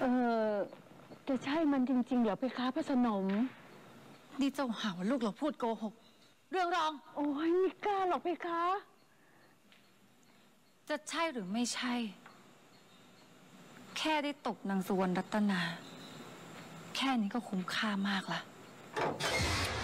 เออจะใช่มันจริงๆเหรอเพคะพระสนมนี่เจ้าหาว่าลูกเราพูดโกหกเรื่องรองโอ้ยไม่กล้าหรอกเพคะจะใช่หรือไม่ใช่ แค่ได้ตบนางสุวรรณรัตนาแค่นี้ก็คุ้มค่ามากละ